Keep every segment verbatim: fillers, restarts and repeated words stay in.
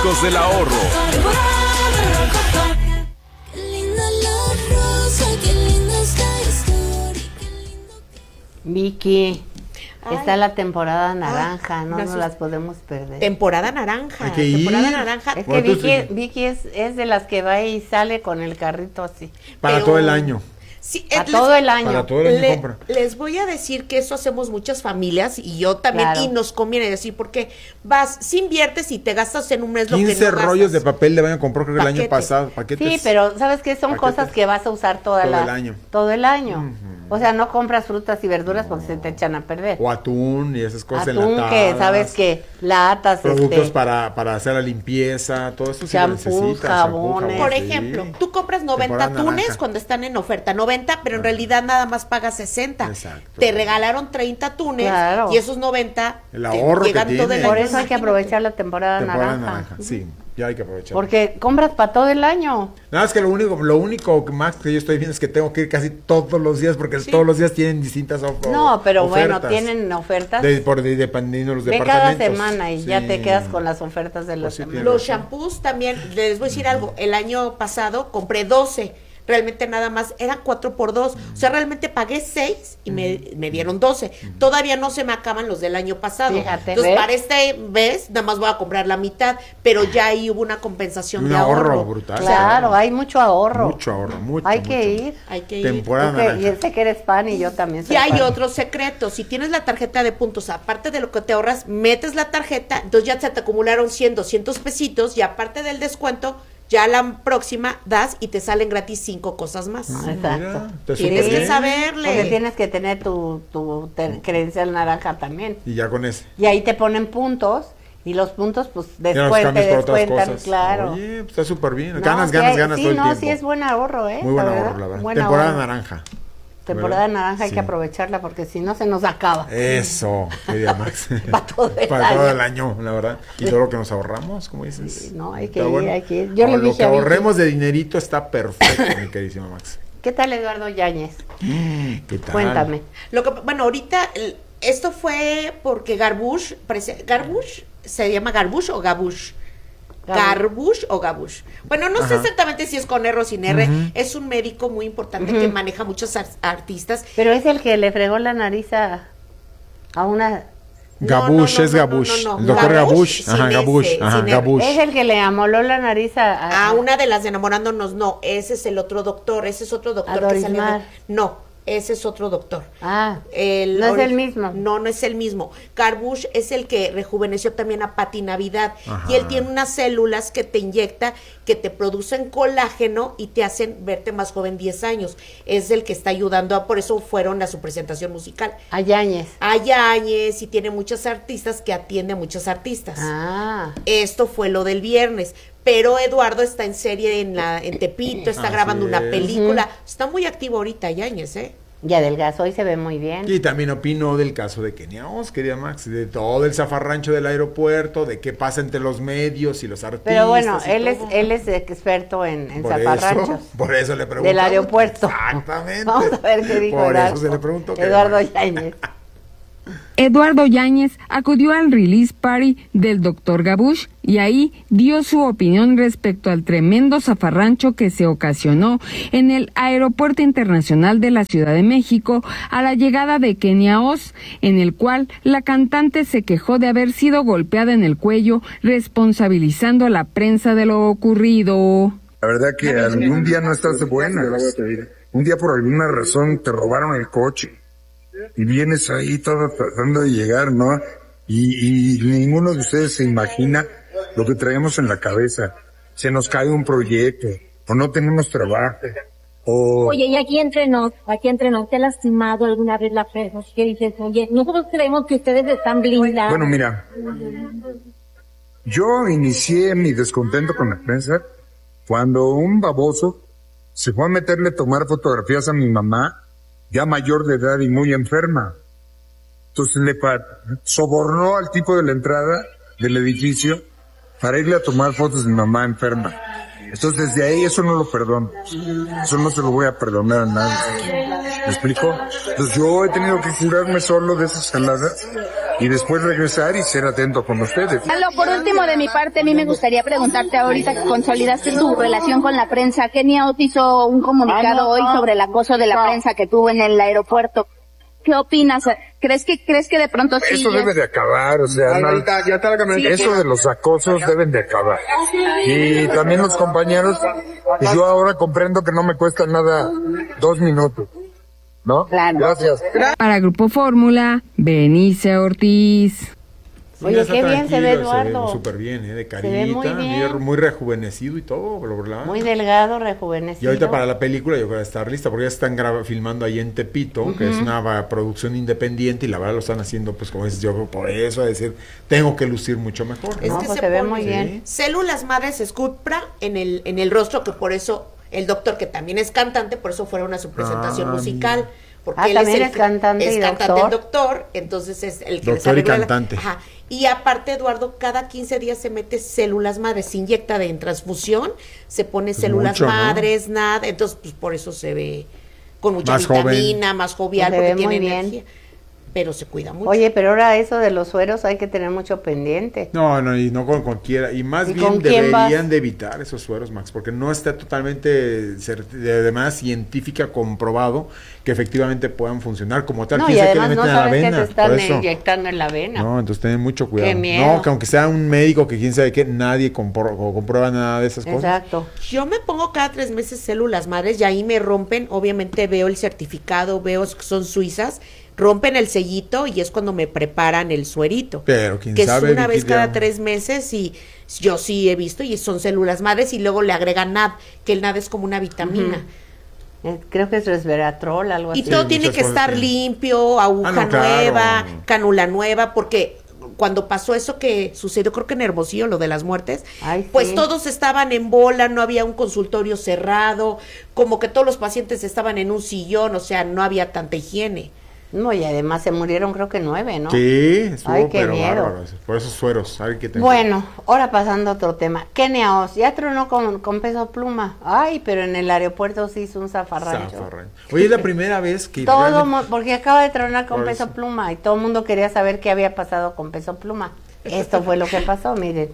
Chicos del ahorro. Vicky, Ay. está la temporada naranja, Ay, no me nos asusté. las podemos perder. Temporada naranja. Hay que ir. Temporada naranja. Es que Bueno, tú Vicky, sí. Vicky es, es de las que va y sale con el carrito así. Para Pero- todo el año. Sí, A eh, les- todo el año. Para todo el año Le- compra. les voy a decir que eso hacemos muchas familias y yo también, Claro. y nos conviene decir, porque vas, si inviertes y te gastas en un mes lo que quince no rollos de gastas. papel de baño compró creo que el año Paquetes. pasado. Paquetes. Sí, pero ¿sabes qué? Son Paquetes. cosas que vas a usar toda Todo la, el año. todo el año. O sea, no compras frutas y verduras porque se te echan a perder. O atún y esas cosas Atún enlatadas. que, ¿sabes qué? Latas, Productos este, para, para hacer la limpieza, todo eso sí lo Champús, necesitas, jabones. Por sí. ejemplo, tú compras noventa Temporada atunes naranja. cuando están en oferta, noventa, pero en realidad nada más pagas sesenta. Exacto. Te regalaron treinta atunes Claro. y esos noventa El te ahorro que llegan todo tiene. el Por año. eso hay que aprovechar la temporada, Temporada naranja. naranja. Sí, ya hay que aprovechar. Porque compras para todo el año. Nada más que lo único, lo único que más que yo estoy viendo es que tengo que ir casi todos los días porque Sí. todos los días tienen distintas of- No, pero ofertas. bueno, tienen ofertas. De, por de, dependiendo de los Ve cada departamentos. semana y Sí. ya te quedas con las ofertas de la Pues sí, semana. tienes Los razón. shampoos también, les voy a decir algo, el año pasado compré doce, realmente nada más, eran cuatro por dos, o sea, realmente pagué seis y me, me dieron doce, todavía no se me acaban los del año pasado, Fíjate, entonces ¿ves? para este vez nada más voy a comprar la mitad, pero ya ahí hubo una compensación Un de ahorro. ahorro brutal. Claro, hay mucho ahorro. Mucho ahorro, mucho. Hay mucho. que ir. Hay que ir. Temporada Tú que- naranja. y sé que eres fan y yo también soy Y hay fan. otro secreto, si tienes la tarjeta de puntos, aparte de lo que te ahorras, metes la tarjeta, entonces ya se te acumularon cien, doscientos pesitos y aparte del descuento, ya la próxima das y te salen gratis cinco cosas más. Exacto. Mira, te Tienes supo que bien. saberle. Porque tienes que tener tu, tu ter- credencial naranja también. Y ya con ese. Y ahí te ponen puntos y los puntos pues Ya los después te cambias por otras descuentan, cosas. claro. Oye, pues está súper bien. No, Ganas, sí ganas, hay- ganas sí, todo el no, tiempo. sí es buen ahorro, ¿eh? Muy buen La ahorro, verdad, la verdad. buen Temporada ahorro. naranja. Temporada ¿Verdad? naranja hay Sí. que aprovecharla porque si no se nos acaba. Eso, quería Max. Pa' todo el Para todo año. el año, la verdad. Y todo lo que nos ahorramos, como dices. Sí, no, hay que Está ir, hay que ir. Yo le Lo dije que a Vicky. ahorremos de dinerito está perfecto, mi queridísima Max. ¿Qué tal Eduardo Yáñez? ¿Qué tal? Cuéntame. Lo que, bueno, ahorita el- esto fue porque Garbush, parece, Garbush, ¿se llama Garbush o Gabush? Garbush o Gabush. Bueno, no sé Ajá. exactamente si es con R o sin R. Ujú. Es un médico muy importante Ujú. que maneja muchos ar- artistas. Pero es el que le fregó la nariz a, a una... Gabush, No, no, es no, no, Gabush. no, no. El doctor Gabush, Gabush. Ajá, sin Gabush. ese, Ajá, sin R. Gabush. Es el que le amoló la nariz a... a- A una de las de enamorándonos, no, ese es el otro doctor, ese es otro doctor A que Doris salió. Mar. de- No, ese es otro doctor. Ah, El no es ori- el mismo. No, no es el mismo. Garbush es el que rejuveneció también a Pati Navidad. Ajá. Y él tiene unas células que te inyecta, que te producen colágeno y te hacen verte más joven diez años. Es el que está ayudando, a, por eso fueron a su presentación musical. a Yáñez. A Yáñez y tiene muchos artistas que atiende a muchos artistas. Ah, Esto fue lo del viernes. Pero Eduardo está en serie en la en Tepito, está Así grabando una es. película. Está muy activo ahorita Yáñez, ¿eh? y adelgazó y se ve muy bien. Y también opinó del caso de Kenia Os, querida Max, de todo el zafarrancho del aeropuerto, de qué pasa entre los medios y los artistas. Pero bueno, y él es, todo. él es experto en, en Por zafarranchos. eso, por eso le pregunto. Del aeropuerto. Exactamente. Vamos a ver qué dijo Por Eduardo. eso se le preguntó. querida Eduardo Max. Yáñez. Eduardo Yáñez acudió al release party del doctor Gabush y ahí dio su opinión respecto al tremendo zafarrancho que se ocasionó en el Aeropuerto Internacional de la Ciudad de México a la llegada de Kenia Os, en el cual la cantante se quejó de haber sido golpeada en el cuello, responsabilizando a la prensa de lo ocurrido. La verdad que algún día no estás de buenas. Un día por alguna razón te robaron el coche y vienes ahí todo tratando de llegar, ¿no? Y, y ninguno de ustedes se imagina lo que traemos en la cabeza. Se nos cae un proyecto o no tenemos trabajo o... Oye, y aquí entre nos, aquí entre nos, ¿te ha lastimado alguna vez la prensa? ¿Qué dices? Oye, nosotros creemos que ustedes están blindados. Bueno, mira, yo inicié mi descontento con la prensa cuando un baboso se fue a meterle a tomar fotografías a mi mamá, ya mayor de edad y muy enferma. Entonces le pa- sobornó al tipo de la entrada del edificio para irle a tomar fotos de mi mamá enferma. Entonces desde ahí eso no lo perdono. Eso no se lo voy a perdonar a nadie. ¿Me explico? Entonces yo he tenido que curarme solo de esas jaladas y después regresar y ser atento con ustedes. Lalo, por último, de mi parte, a mí me gustaría preguntarte ahorita que consolidaste tu relación con la prensa. Kenia Oz hizo un comunicado hoy sobre el acoso de la prensa que tuvo en el aeropuerto. ¿Qué opinas? ¿Crees que crees que de pronto sí? Eso debe de acabar, o sea, no, ya está la camioneta. Eso de los acosos deben de acabar. Y también los compañeros, pues yo ahora comprendo que no me cuesta nada dos minutos, ¿no? Claro. Gracias. Para Grupo Fórmula, Benice Ortiz. Oye, qué bien se ve Eduardo. Se ve súper bien, ¿eh? De carita, Se ve muy bien. muy rejuvenecido y todo, ¿verdad? Muy delgado, rejuvenecido. Y ahorita para la película yo creo que estar lista, porque ya están graba, filmando ahí en Tepito, uh-huh. que es una va, producción independiente, y la verdad lo están haciendo, pues como es, yo creo, por eso, a decir, tengo que lucir mucho mejor. Es ¿no? que pues se, se ve muy bien. Células madres esculpra en el, en el rostro, que por eso el doctor, que también es cantante, por eso fueron a su presentación ah, musical. Porque ah, él también es, el, es cantante es y cantante doctor. el doctor, entonces es el que doctor les y cantante. La, ajá. Y aparte, Eduardo, cada quince días se mete células madres, se inyecta de en transfusión, se pone pues células mucho, madres, ¿no? Nada, entonces pues por eso se ve con mucha más vitamina, joven. Más jovial, porque tiene energía. Pero se cuida mucho. Oye, pero ahora eso de los sueros hay que tener mucho pendiente. No, no, y no con cualquiera. Y más ¿Y bien deberían de evitar esos sueros, Max, porque no está totalmente, de manera científica, comprobado que efectivamente puedan funcionar como tal. No, y además que le meten no sabes a la vena, que te están inyectando en la vena. No, entonces ten mucho cuidado. Qué miedo. No, que aunque sea un médico que quién sabe qué, nadie compro, comprueba nada de esas cosas. Exacto. Yo me pongo cada tres meses células madres y ahí me rompen, obviamente veo el certificado, veo que son suizas, rompen el sellito y es cuando me preparan el suerito. Pero quién que sabe. Que es una vez cada tres meses y yo sí he visto y son células madres y luego le agregan N A D, que el N A D es como una vitamina. Uh-huh. Creo que es resveratrol, algo así. Y todo sí, tiene que estar sí. limpio, aguja ah, no, nueva, claro. canula nueva, porque cuando pasó eso que sucedió, creo que en Hermosillo, lo de las muertes, Ay, pues sí. todos estaban en bola, no había un consultorio cerrado, como que todos los pacientes estaban en un sillón, o sea, no había tanta higiene. No, y además se murieron creo que nueve, ¿no? Sí, estuvo, Ay, qué pero miedo. bárbaro, por esos sueros, ¿sabe qué tengo? Bueno, ahora pasando a otro tema. Kenia Oz, ya tronó con, con Peso Pluma. Ay, pero en el aeropuerto sí hizo un zafarrancho. Zafarrancho. Oye, es la primera vez que... todo realmente... Porque acaba de tronar con por Peso eso. Pluma y todo el mundo quería saber qué había pasado con Peso Pluma. Esto fue lo que pasó, miren.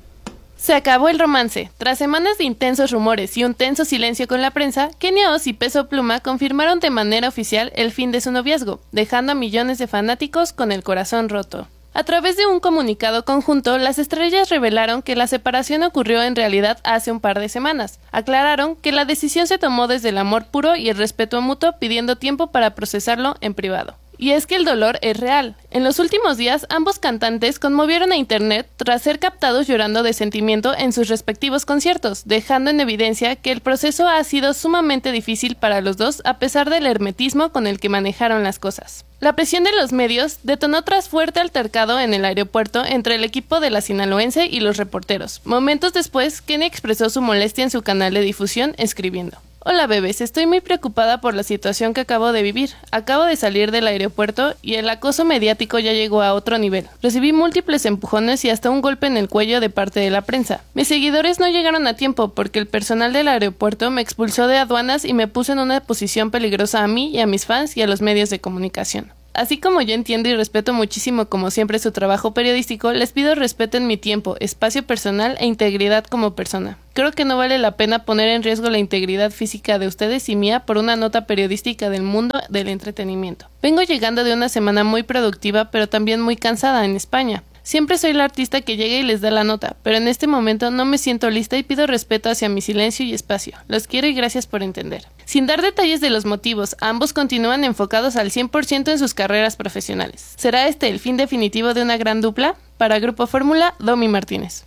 Se acabó el romance. Tras semanas de intensos rumores y un tenso silencio con la prensa, Kenia Oz y Peso Pluma confirmaron de manera oficial el fin de su noviazgo, dejando a millones de fanáticos con el corazón roto. A través de un comunicado conjunto, las estrellas revelaron que la separación ocurrió en realidad hace un par de semanas. Aclararon que la decisión se tomó desde el amor puro y el respeto mutuo, pidiendo tiempo para procesarlo en privado. Y es que el dolor es real. En los últimos días, ambos cantantes conmovieron a internet tras ser captados llorando de sentimiento en sus respectivos conciertos, dejando en evidencia que el proceso ha sido sumamente difícil para los dos a pesar del hermetismo con el que manejaron las cosas. La presión de los medios detonó tras fuerte altercado en el aeropuerto entre el equipo de la sinaloense y los reporteros. Momentos después, Kenia expresó su molestia en su canal de difusión escribiendo: Hola bebés, estoy muy preocupada por la situación que acabo de vivir. Acabo de salir del aeropuerto y el acoso mediático ya llegó a otro nivel. Recibí múltiples empujones y hasta un golpe en el cuello de parte de la prensa. Mis seguidores no llegaron a tiempo porque el personal del aeropuerto me expulsó de aduanas y me puso en una posición peligrosa a mí y a mis fans y a los medios de comunicación. Así como yo entiendo y respeto muchísimo como siempre su trabajo periodístico, les pido respeten mi tiempo, espacio personal e integridad como persona. Creo que no vale la pena poner en riesgo la integridad física de ustedes y mía por una nota periodística del mundo del entretenimiento. Vengo llegando de una semana muy productiva pero también muy cansada en España. Siempre soy la artista que llega y les da la nota, pero en este momento no me siento lista y pido respeto hacia mi silencio y espacio. Los quiero y gracias por entender. Sin dar detalles de los motivos, ambos continúan enfocados al cien por ciento en sus carreras profesionales. ¿Será este el fin definitivo de una gran dupla? Para Grupo Fórmula, Domi Martínez.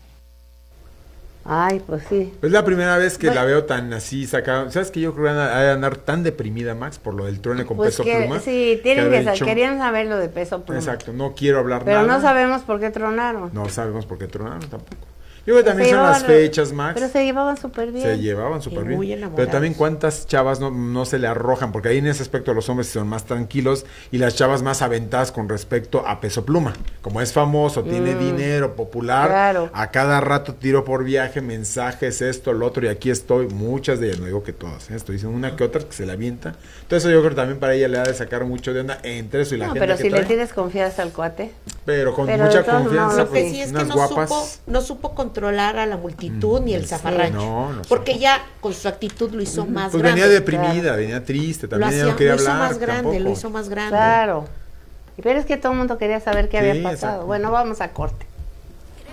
Ay, pues sí. Es la primera vez que bueno. la veo tan así sacada. ¿Sabes que yo creo que va a andar tan deprimida, Max, por lo del truene con pues Peso que, Pluma? Sí, tienen que, que dicho, querían saber lo de Peso Pluma. Exacto, no quiero hablar Pero nada. Pero no sabemos por qué tronaron. No sabemos por qué tronaron tampoco. Yo creo que también son las fechas, Max. Pero se llevaban súper bien. Se llevaban súper bien. Pero también cuántas chavas no, no se le arrojan, porque ahí en ese aspecto los hombres son más tranquilos y las chavas más aventadas con respecto a Peso Pluma. Como es famoso, mm. tiene dinero, popular, claro. a cada rato tiro por viaje, mensajes, esto, lo otro, y aquí estoy. Muchas de ellas, no digo que todas, ¿eh? Estoy diciendo una que otra que se la avienta. Entonces yo creo que también para ella le ha de sacar mucho de onda entre eso y la no, gente pero que si trae. le tienes confianza al cuate. Pero con Pero mucha de todos confianza, modos, Lo que pues, sí es que unas no guapas. supo, no supo controlar a la multitud ni el zafarrancho. No, no porque supo. ya con su actitud lo hizo más Pues grande. venía deprimida, venía triste, Lo, también ella hacía, no quería lo hizo hablar. más grande, tampoco. lo hizo más grande. Claro. Pero es que todo el mundo quería saber qué Sí, había pasado. exacto. Bueno, vamos a corte.